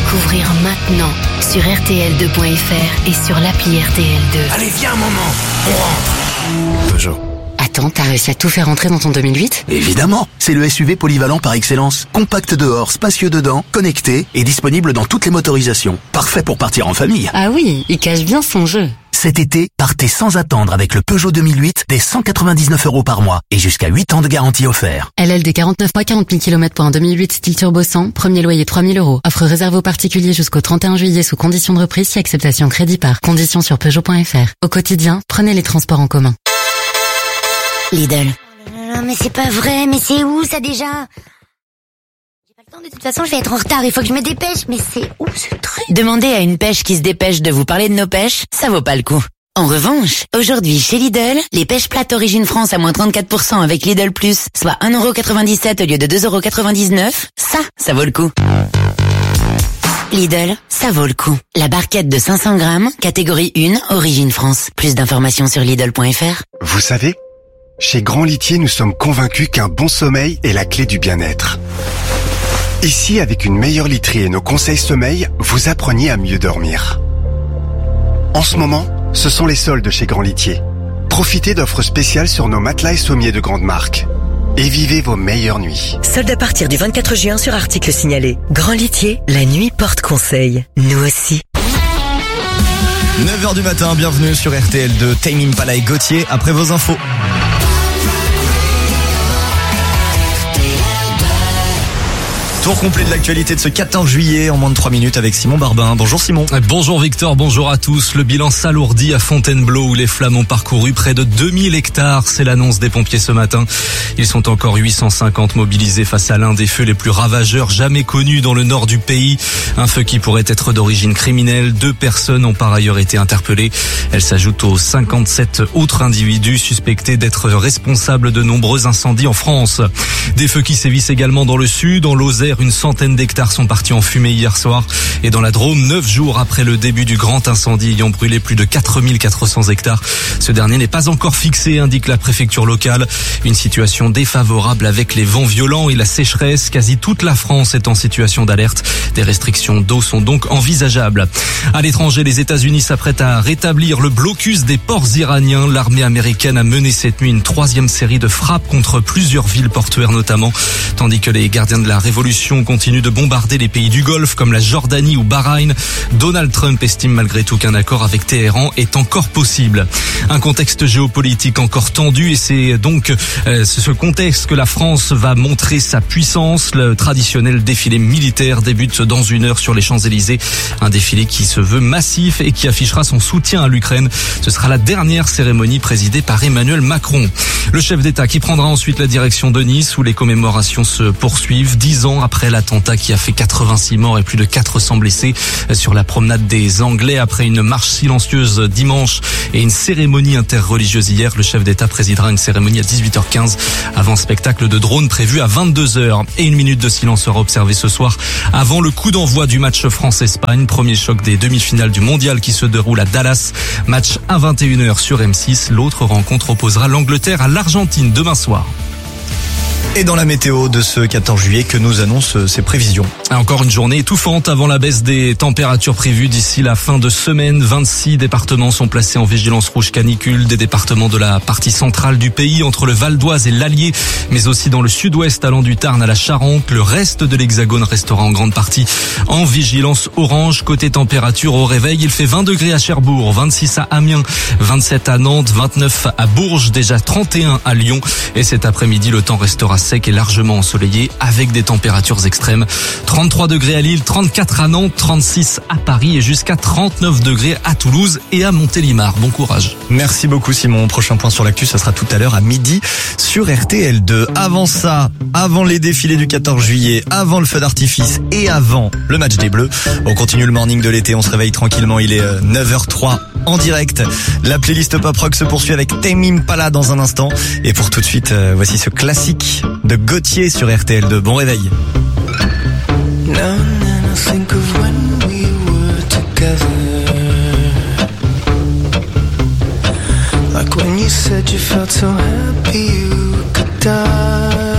découvrir maintenant sur RTL2.fr et sur l'appli RTL2. Allez, viens, maman, on rentre. Peugeot. Attends, t'as réussi à tout faire rentrer dans ton 2008 ? Évidemment, c'est le SUV polyvalent par excellence. Compact dehors, spacieux dedans, connecté et disponible dans toutes les motorisations. Parfait pour partir en famille. Ah oui, il cache bien son jeu. Cet été, partez sans attendre avec le Peugeot 2008 dès 199 € par mois et jusqu'à 8 ans de garantie offert. LLD 49 mois, 40 000 km pour un 2008 style turbo 100, premier loyer 3 000 €. Offre réservée aux particuliers jusqu'au 31 juillet sous conditions de reprise si acceptation crédit par. Conditions sur Peugeot.fr. Au quotidien, prenez les transports en commun. Lidl. Non, mais c'est pas vrai, mais c'est où ça déjà ? J'ai pas le temps, de toute façon je vais être en retard, il faut que je me dépêche, mais c'est où ce truc ? Demander à une pêche qui se dépêche de vous parler de nos pêches, ça vaut pas le coup. En revanche, aujourd'hui chez Lidl, les pêches plates Origine France à moins 34% avec Lidl Plus, soit 1,97 € au lieu de 2,99 €, ça vaut le coup. Lidl, ça vaut le coup. La barquette de 500 grammes, catégorie 1, Origine France. Plus d'informations sur Lidl.fr. Vous savez, chez Grand Litier, nous sommes convaincus qu'un bon sommeil est la clé du bien-être. Ici, avec une meilleure literie et nos conseils sommeil, vous appreniez à mieux dormir. En ce moment, ce sont les soldes chez Grand Litier. Profitez d'offres spéciales sur nos matelas et sommiers de grande marque. Et vivez vos meilleures nuits. Solde à partir du 24 juin sur articles signalés. Grand Litier, la nuit porte conseil. Nous aussi. 9h du matin, bienvenue sur RTL2, Tame Impala et Gauthier, après vos infos. Tour complet de l'actualité de ce 14 juillet en moins de 3 minutes avec Simon Barbin. Bonjour Simon. Bonjour Victor, bonjour à tous. Le bilan s'alourdit à Fontainebleau où les flammes ont parcouru près de 2000 hectares. C'est l'annonce des pompiers ce matin. Ils sont encore 850 mobilisés face à l'un des feux les plus ravageurs jamais connus dans le nord du pays. Un feu qui pourrait être d'origine criminelle. 2 personnes ont par ailleurs été interpellées. Elles s'ajoutent aux 57 autres individus suspectés d'être responsables de nombreux incendies en France. Des feux qui sévissent également dans le sud, en Lozère. Une centaine d'hectares sont partis en fumée hier soir. Et dans la Drôme, 9 jours après le début du grand incendie ayant brûlé plus de 4400 hectares. Ce dernier n'est pas encore fixé, indique la préfecture locale. Une situation défavorable avec les vents violents et la sécheresse. Quasi toute la France est en situation d'alerte. Des restrictions d'eau sont donc envisageables. À l'étranger, les États-Unis s'apprêtent à rétablir le blocus des ports iraniens. L'armée américaine a mené cette nuit une 3e série de frappes contre plusieurs villes portuaires notamment. Tandis que les gardiens de la révolution continue de bombarder les pays du Golfe comme la Jordanie ou Bahreïn. Donald Trump estime malgré tout qu'un accord avec Téhéran est encore possible. Un contexte géopolitique encore tendu et c'est donc ce contexte que la France va montrer sa puissance. Le traditionnel défilé militaire débute dans 1 heure sur les Champs-Élysées. Un défilé qui se veut massif et qui affichera son soutien à l'Ukraine. Ce sera la dernière cérémonie présidée par Emmanuel Macron. Le chef d'État qui prendra ensuite la direction de Nice où les commémorations se poursuivent 10 ans après l'attentat qui a fait 86 morts et plus de 400 blessés sur la promenade des Anglais. Après une marche silencieuse dimanche et une cérémonie interreligieuse hier, le chef d'État présidera une cérémonie à 18h15 avant spectacle de drone prévu à 22h. Et 1 minute de silence sera observée ce soir avant le coup d'envoi du match France-Espagne. Premier choc des demi-finales du mondial qui se déroule à Dallas. Match à 21h sur M6. L'autre rencontre opposera l'Angleterre à l'Argentine demain soir. Et dans la météo de ce 14 juillet, que nous annoncent ces prévisions. Encore une journée étouffante avant la baisse des températures prévues d'ici la fin de semaine. 26 départements sont placés en vigilance rouge canicule. Des départements de la partie centrale du pays, entre le Val d'Oise et l'Allier, mais aussi dans le sud-ouest allant du Tarn à la Charente. Le reste de l'Hexagone restera en grande partie en vigilance orange. Côté température au réveil, il fait 20 degrés à Cherbourg, 26 à Amiens, 27 à Nantes, 29 à Bourges, déjà 31 à Lyon. Et cet après-midi, le temps restera sec et largement ensoleillé avec des températures extrêmes. 33 degrés à Lille, 34 à Nantes, 36 à Paris et jusqu'à 39 degrés à Toulouse et à Montélimar. Bon courage. Merci beaucoup Simon. Prochain point sur l'actu, ça sera tout à l'heure à midi sur RTL2. Avant ça, avant les défilés du 14 juillet, avant le feu d'artifice et avant le match des Bleus, on continue le morning de l'été, on se réveille tranquillement, il est 9h03 en direct. La playlist Pop Rock se poursuit avec Tame Impala dans un instant. Et pour tout de suite, voici ce classique de Gauthier sur RTL2. Bon réveil. Now and then I think of when we were together, like when you said you felt so happy you could die.